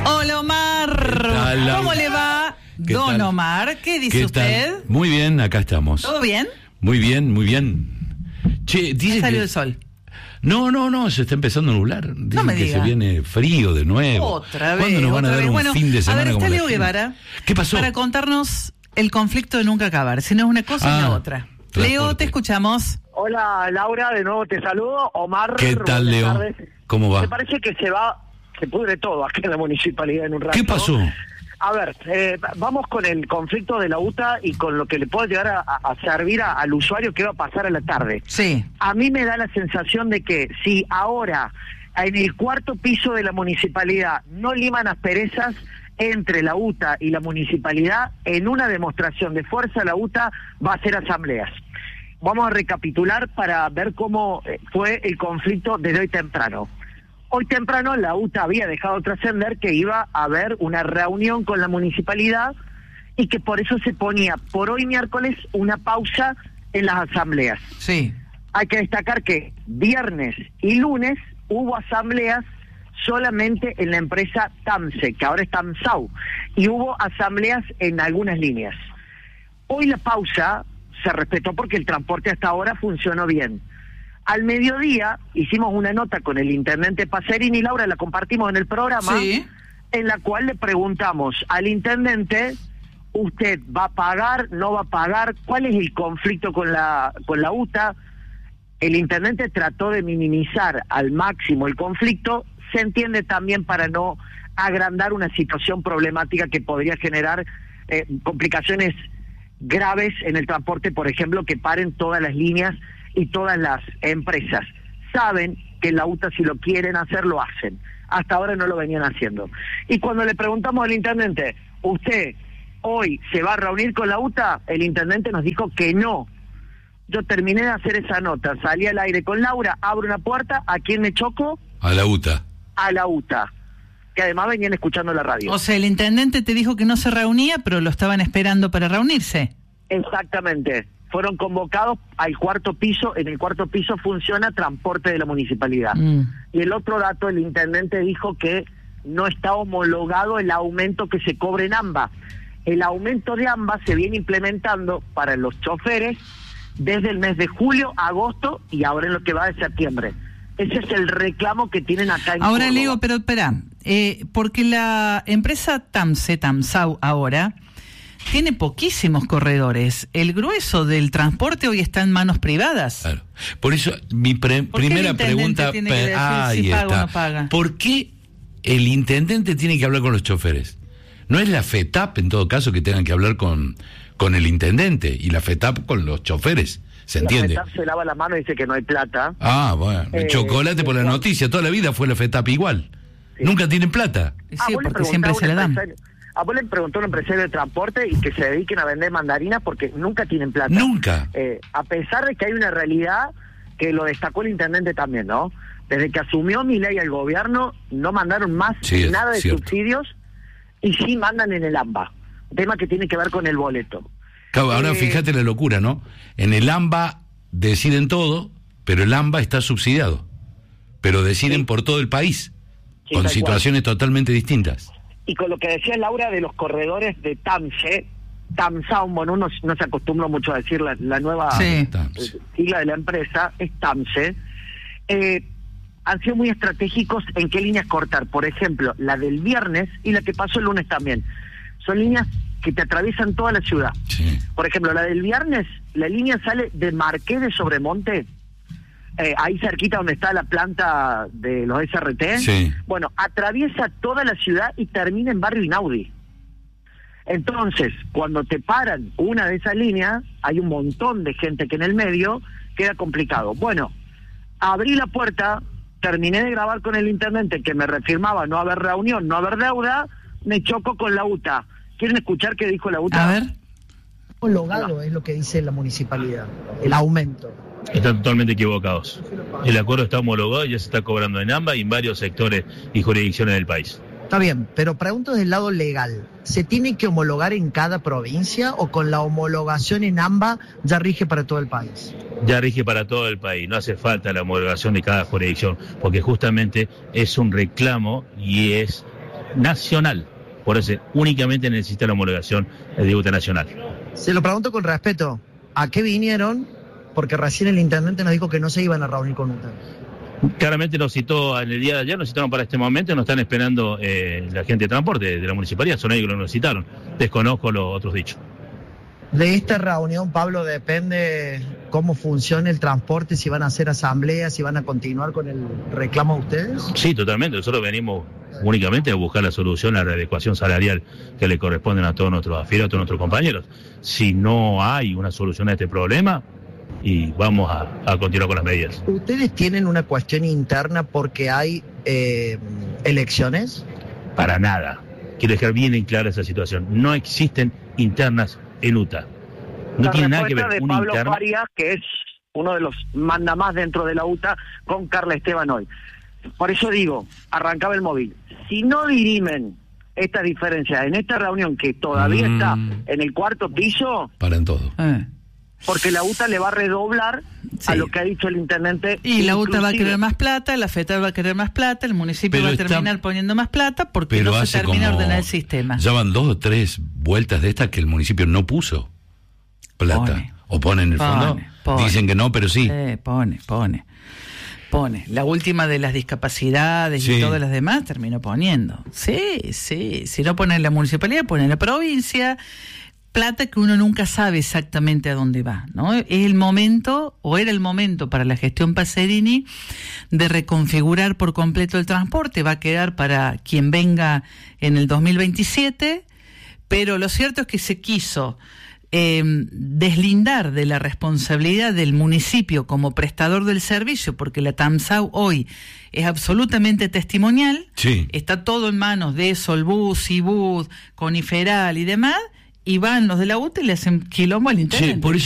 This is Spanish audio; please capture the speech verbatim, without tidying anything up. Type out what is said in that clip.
Hola Omar, ¿cómo le va? Don tal? Omar, ¿qué dice ¿Qué usted? Tal? Muy bien, acá estamos. ¿Todo bien? Muy bien, muy bien. Che, dice salió que... el sol. No, no, no, se está empezando a nublar. Dicen no me que diga. se viene frío de nuevo. Otra vez. ¿Cuándo nos van a dar vez? un bueno, fin de semana? A ver, está como Leo Guevara. ¿Qué pasó? Para contarnos el conflicto de nunca acabar. Si no es una cosa, ah, es la otra. Transporte. Leo, te escuchamos. Hola Laura, de nuevo te saludo. Omar. ¿Qué tal, Leo? Tardes. ¿Cómo va? Me parece que se va, se pudre todo aquí en la municipalidad en un rato. ¿Qué pasó? A ver, eh, vamos con el conflicto de la U T A y con lo que le puede llegar a, a servir a, al usuario que va a pasar a la tarde. Sí. A mí me da la sensación de que si ahora en el cuarto piso de la municipalidad no liman asperezas entre la U T A y la municipalidad, en una demostración de fuerza la U T A va a hacer asambleas. Vamos a recapitular para ver cómo fue el conflicto desde hoy temprano. Hoy temprano la U T A había dejado trascender que iba a haber una reunión con la municipalidad y que por eso se ponía por hoy miércoles una pausa en las asambleas. Sí. Hay que destacar que viernes y lunes hubo asambleas solamente en la empresa TAMSE, que ahora es TAMSAU, y hubo asambleas en algunas líneas. Hoy la pausa se respetó porque el transporte hasta ahora funcionó bien. Al mediodía hicimos una nota con el intendente Pacerini, Laura, la compartimos en el programa, sí. En la cual le preguntamos al intendente, ¿usted va a pagar, no va a pagar? ¿Cuál es el conflicto con la, con la U T A? El intendente trató de minimizar al máximo el conflicto, se entiende también para no agrandar una situación problemática que podría generar eh, complicaciones graves en el transporte, por ejemplo, que paren todas las líneas y todas las empresas. Saben que la U T A, si lo quieren hacer, lo hacen. Hasta ahora no lo venían haciendo. Y cuando le preguntamos al intendente, ¿usted hoy se va a reunir con la U T A? El intendente nos dijo que no. Yo terminé de hacer esa nota, salí al aire con Laura, abro una puerta, ¿a quién me choco? A la U T A. A la U T A, que además venían escuchando la radio. O sea, el intendente te dijo que no se reunía, pero lo estaban esperando para reunirse. Exactamente. Fueron convocados al cuarto piso. En el cuarto piso funciona transporte de la municipalidad. Mm. Y el otro dato, el intendente dijo que no está homologado el aumento que se cobre en AMBA. El aumento de AMBA se viene implementando para los choferes desde el mes de julio, agosto y ahora en lo que va de septiembre. Ese es el reclamo que tienen acá en Ahora, Córdoba. Leo, pero espera, eh, porque la empresa TAMSE, TAMSAU ahora, tiene poquísimos corredores. El grueso del transporte hoy está en manos privadas. Claro. Por eso, mi pre- ¿Por qué primera el intendente pregunta... tiene que decir ahí si paga está. o no paga? ¿Por qué el intendente tiene que hablar con los choferes? ¿No es la FETAP, en todo caso, que tengan que hablar con, con el intendente y la FETAP con los choferes? ¿Se entiende? La FETAP se lava la mano y dice que no hay plata. Ah, bueno. Eh, chocolate por la bueno. noticia. Toda la vida fue la FETAP igual. Sí. Nunca tienen plata. Sí, Ah, porque siempre se la dan. A vos le preguntó a un empresario de transporte y que se dediquen a vender mandarinas porque nunca tienen plata. Nunca. Eh, a pesar de que hay una realidad que lo destacó el intendente también, ¿no? Desde que asumió Milei al gobierno, no mandaron más sí, nada de cierto. subsidios y sí mandan en el AMBA. Tema que tiene que ver con el boleto. Claro, ahora eh, fíjate la locura, ¿no? En el AMBA deciden todo, pero el AMBA está subsidiado. Pero deciden sí. por todo el país, sí, con situaciones cual. totalmente distintas. Y con lo que decía Laura de los corredores de TAMSE, TAMSAU, bueno, uno no se acostumbró mucho a decir la, la nueva sí. eh, sigla de la empresa, es TAMSE, eh, han sido muy estratégicos en qué líneas cortar. Por ejemplo, la del viernes y la que pasó el lunes también. Son líneas que te atraviesan toda la ciudad. Sí. Por ejemplo, la del viernes, la línea sale de Marqués de Sobremonte, Eh, ahí cerquita donde está la planta de los S R T, sí. Bueno, atraviesa toda la ciudad y termina en Barrio Inaudi. Entonces, cuando te paran una de esas líneas, hay un montón de gente que en el medio queda complicado. Bueno, abrí la puerta, terminé de grabar con el intendente que me reafirmaba no haber reunión, no haber deuda, me choco con la U T A. ¿Quieren escuchar qué dijo la U T A? A ver. Homologado es lo que dice la municipalidad, el aumento. Están totalmente equivocados. El acuerdo está homologado y ya se está cobrando en AMBA y en varios sectores y jurisdicciones del país. Está bien, pero pregunto desde el lado legal, ¿se tiene que homologar en cada provincia o con la homologación en AMBA ya rige para todo el país? Ya rige para todo el país, no hace falta la homologación de cada jurisdicción, porque justamente es un reclamo y es nacional. Por eso únicamente necesita la homologación de U T A nacional. Se lo pregunto con respeto. ¿A qué vinieron? Porque recién el intendente nos dijo que no se iban a reunir con U T A. Claramente nos citó en el día de ayer, nos citaron para este momento y nos están esperando eh, la gente de transporte de, de la municipalidad, son ellos que nos citaron. Desconozco los otros dichos. De esta reunión, Pablo, depende cómo funcione el transporte, si van a hacer asambleas, si van a continuar con el reclamo de ustedes. Sí, totalmente. Nosotros venimos únicamente a buscar la solución, la readecuación salarial que le corresponden a todos nuestros afiliados, a todos nuestros compañeros. Si no hay una solución a este problema, y vamos a, a continuar con las medidas. ¿Ustedes tienen una cuestión interna porque hay eh, elecciones? Para nada. Quiero dejar bien en clara esa situación. No existen internas en U T A. No la tiene nada que ver de una Pablo interna. Farías, que es uno de los mandamás dentro de la U T A, con Carla Esteban hoy. Por eso digo, arrancaba el móvil. Si no dirimen estas diferencias en esta reunión que todavía mm. está en el cuarto piso, Paran todo. Eh. porque la U T A le va a redoblar Sí. a lo que ha dicho el intendente. Y la U T A va a inclusive. querer más plata, la FETAP va a querer más plata, el municipio Pero va a está- terminar poniendo más plata porque Pero no se hace termina de como- ordenar el sistema. Ya van dos o tres vueltas de estas que el municipio no puso plata. Pone. O pone en el Pone, fondo. pone. Dicen que no, pero sí. Eh, pone, pone. Pone. La última de las discapacidades Sí. y todas las demás terminó poniendo. Sí, sí. Si no pone en la municipalidad, pone en la provincia. Plata que uno nunca sabe exactamente a dónde va, ¿no? Es el momento, o era el momento para la gestión Pacerini de reconfigurar por completo el transporte. Va a quedar para quien venga en el dos mil veintisiete, pero lo cierto es que se quiso eh, deslindar de la responsabilidad del municipio como prestador del servicio, porque la TAMSAU hoy es absolutamente testimonial, Sí. está todo en manos de Solbus, Cibud, Coniferal y demás, y van los de la U T A y le hacen quilombo al intendente. Sí, por eso